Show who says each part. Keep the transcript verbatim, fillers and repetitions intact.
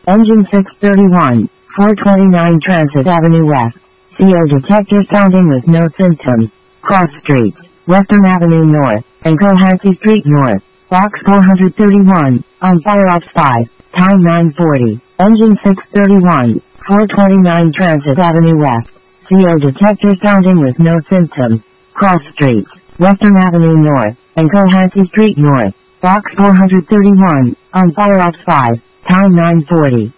Speaker 1: Engine six thirty-one, four twenty-nine Transit Avenue West. C O detector sounding with no symptoms. Cross Street, Western Avenue North, and Cohansey Street North. Box four thirty-one, on fire ops five, time nine forty. Engine six thirty-one, four twenty-nine Transit Avenue West. C O detector sounding with no symptoms. Cross Street, Western Avenue North, and Cohansey Street North. Box four thirty-one, on fire ops five, time nine forty.